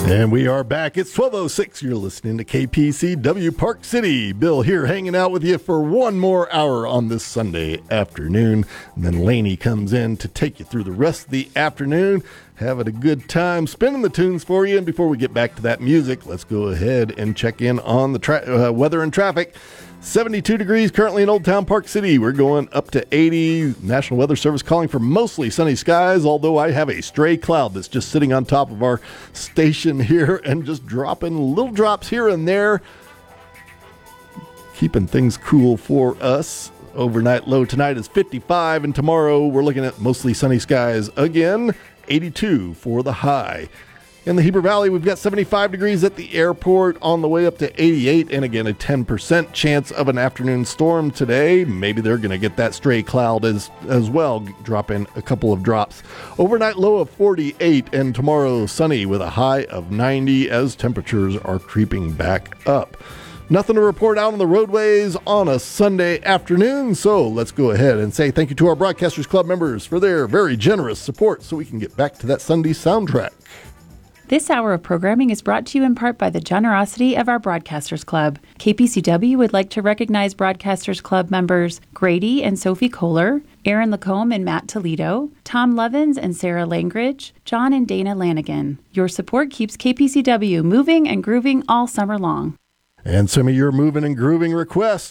And we are back. It's 12:06. You're listening to KPCW Park City. Bill here hanging out with you for one more hour on this Sunday afternoon. And then Laney comes in to take you through the rest of the afternoon, having a good time spinning the tunes for you. And before we get back to that music, let's go ahead and check in on the weather and traffic. 72 degrees currently in Old Town Park City. We're going up to 80. National Weather Service calling for mostly sunny skies, although I have a stray cloud that's just sitting on top of our station here and just dropping little drops here and there, keeping things cool for us. Overnight low tonight is 55, and tomorrow we're looking at mostly sunny skies again, 82 for the high. In the Heber Valley, we've got 75 degrees at the airport, on the way up to 88, and again, a 10% chance of an afternoon storm today. Maybe they're going to get that stray cloud as well, drop in a couple of drops. Overnight low of 48, and tomorrow sunny with a high of 90 as temperatures are creeping back up. Nothing to report out on the roadways on a Sunday afternoon, so let's go ahead and say thank you to our Broadcasters Club members for their very generous support so we can get back to that Sunday soundtrack. This hour of programming is brought to you in part by the generosity of our Broadcasters Club. KPCW would like to recognize Broadcasters Club members Grady and Sophie Kohler, Aaron Lacombe and Matt Toledo, Tom Levins and Sarah Langridge, John and Dana Lanigan. Your support keeps KPCW moving and grooving all summer long. And some of your moving and grooving requests,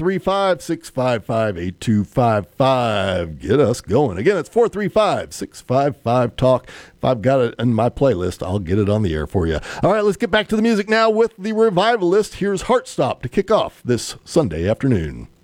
435-655-8255. Get us going. Again, it's 435-655-TALK. If I've got it in my playlist, I'll get it on the air for you. All right, let's get back to the music now with the Revivalist. Here's Heartstop to kick off this Sunday afternoon.